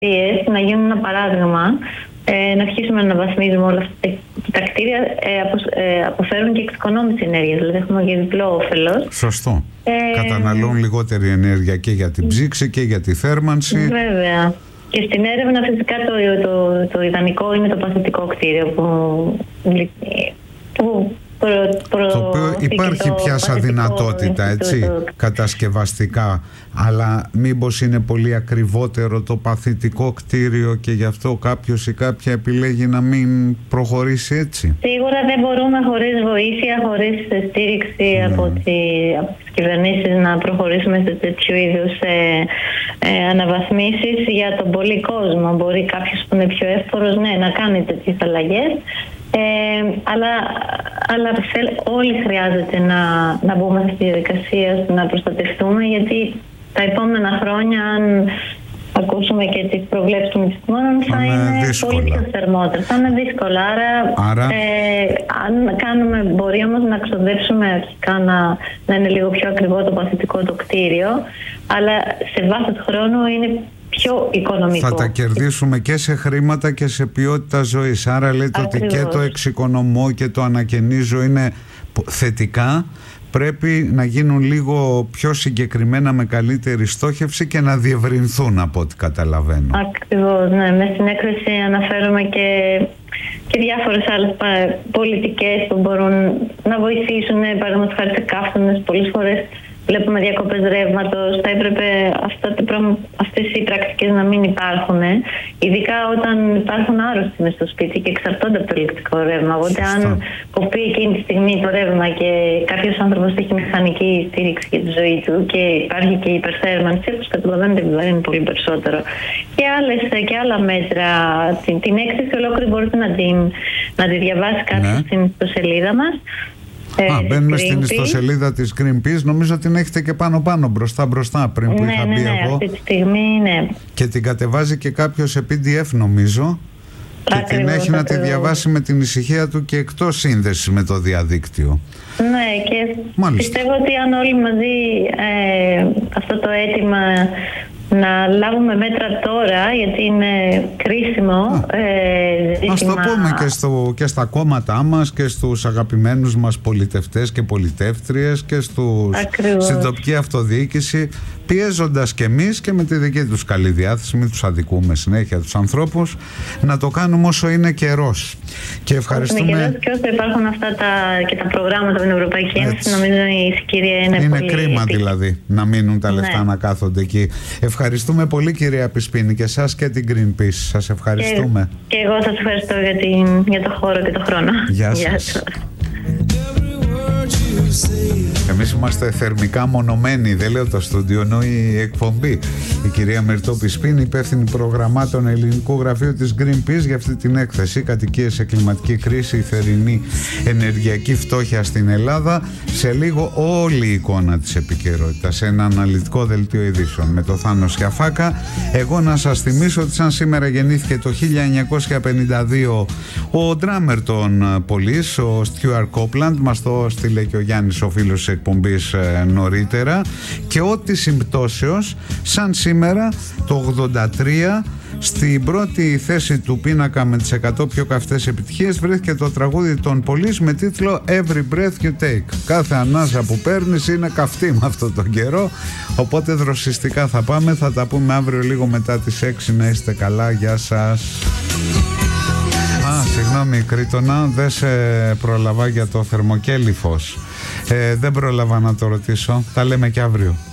να γίνουν ένα παράδειγμα, να αρχίσουμε να αναβαθμίζουμε όλα αυτά τα κτίρια, αποφέρουν και εξοικονόμηση ενέργειας, δηλαδή έχουμε και διπλό όφελος. Σωστό. Καταναλώνουν λιγότερη ενέργεια και για την ψήξη και για τη θέρμανση. Βέβαια. Και στην έρευνα φυσικά το ιδανικό είναι το παθητικό κτίριο που το οποίο υπάρχει πια σαν δυνατότητα, έτσι, κατασκευαστικά, αλλά μήπως είναι πολύ ακριβότερο το παθητικό κτίριο και γι' αυτό κάποιος ή κάποια επιλέγει να μην προχωρήσει έτσι? Σίγουρα δεν μπορούμε χωρίς βοήθεια, χωρίς στήριξη από τις κυβερνήσεις να προχωρήσουμε σε τέτοιου είδους αναβαθμίσεις για τον πολύ κόσμο. Μπορεί κάποιος που είναι πιο εύπορος, να κάνει τέτοιες αλλαγές. Αλλά όλοι χρειάζεται να μπούμε στη διαδικασία να προστατευτούμε, γιατί τα επόμενα χρόνια, αν ακούσουμε και τις προβλέψεις των επιστημόνων, θα είναι δύσκολα. Πολύ πιο θερμότερα. Θα είναι δύσκολα. Άρα αν μπορεί όμως να ξοδέψουμε αρχικά να είναι λίγο πιο ακριβό το παθητικό το κτίριο, αλλά σε βάθος χρόνου είναι πιο οικονομικό. Θα τα κερδίσουμε και σε χρήματα και σε ποιότητα ζωής. Άρα λέτε ότι και το εξοικονομώ και το ανακαινίζω είναι θετικά. Πρέπει να γίνουν λίγο πιο συγκεκριμένα, με καλύτερη στόχευση και να διευρυνθούν, από ό,τι καταλαβαίνω. Ακριβώς, ναι. Μες στην έκθεση αναφέρουμε και διάφορες άλλες πολιτικές που μπορούν να βοηθήσουν, παραδείγματος χάρη σε καύσωνες. Πολλές φορές βλέπουμε διακοπές ρεύματος. Θα έπρεπε αυτές οι πρακτικές να μην υπάρχουν, ειδικά όταν υπάρχουν άρρωστοι μες στο σπίτι και εξαρτώνται από το ηλεκτρικό ρεύμα. Οπότε αν κοπεί εκείνη τη στιγμή το ρεύμα και κάποιος άνθρωπος έχει μηχανική στήριξη για τη ζωή του και υπάρχει και υπερθέρμανση, όπως καταλαβαίνετε είναι πολύ περισσότερο. Και άλλα μέτρα. Την έκθεση ολόκληρη μπορείτε να τη διαβάσει κάποιος στην ιστοσελίδα μας. Μπαίνουμε στην ιστοσελίδα της Greenpeace. Νομίζω ότι την έχετε και πάνω μπροστά πριν που είχα μπει εγώ. Αυτή τη στιγμή, ναι. Και την κατεβάζει και κάποιος σε PDF, νομίζω. Και την έχει να τη διαβάσει με την ησυχία του και εκτός σύνδεσης με το διαδίκτυο. Ναι, και πιστεύω ότι αν όλοι μαζί αυτό το αίτημα να λάβουμε μέτρα τώρα, γιατί είναι κρίσιμο ζήτημα. Ας το πούμε και στα κόμματά μας και στους αγαπημένους μας πολιτευτές και πολιτεύτριες και στην τοπική αυτοδιοίκηση, πιέζοντας και εμείς και με τη δική τους καλή διάθεση, μην τους αδικούμε συνέχεια τους ανθρώπους, να το κάνουμε όσο είναι καιρός. Και ευχαριστούμε. Είναι καιρός και όσο υπάρχουν αυτά και τα προγράμματα με την Ευρωπαϊκή Ένωση, νομίζω η συγκυρία είναι πολύ... Είναι κρίμα δηλαδή να μείνουν τα λεφτά να κάθονται εκεί. Ευχαριστούμε πολύ, κυρία Πισπίνη, και εσάς και την Greenpeace. Σας ευχαριστούμε. Και εγώ σας ευχαριστώ για το χώρο και το χρόνο. Γεια σας. Εμείς είμαστε θερμικά μονωμένοι, δεν λέω το στούντιο, ενώ η εκπομπή. Η κυρία Μυρτώ Πισπίνη, υπεύθυνη προγραμμάτων ελληνικού γραφείου της Greenpeace, για αυτή την έκθεση «Κατοικίες σε κλιματική κρίση, η θερινή ενεργειακή φτώχεια στην Ελλάδα». Σε λίγο όλη η εικόνα της επικαιρότητας σε ένα αναλυτικό δελτίο ειδήσεων με το Θάνο Σιαφάκα. Εγώ να σας θυμίσω ότι σαν σήμερα γεννήθηκε το 1952 ο ντράμερ των Police, ο Στιούαρτ Κόπλαντ. Μας το στείλε και ο Γιάννης, ο φίλος της εκπομπής, νωρίτερα. Και ό,τι συμπτώσεως, σαν σήμερα το 83, στην πρώτη θέση του πίνακα με τις 100 πιο καυτές επιτυχίες βρέθηκε το τραγούδι των Police με τίτλο Every Breath You Take. Κάθε ανάσα που παίρνεις είναι καυτή με αυτόν τον καιρό, οπότε δροσιστικά θα πάμε. Θα τα πούμε αύριο λίγο μετά τις 6. Να είστε καλά, γεια σας. Συγγνώμη Κρήτονα, δεν σε πρόλαβα για το θερμοκέλυφος. Δεν πρόλαβα να το ρωτήσω. Τα λέμε και αύριο.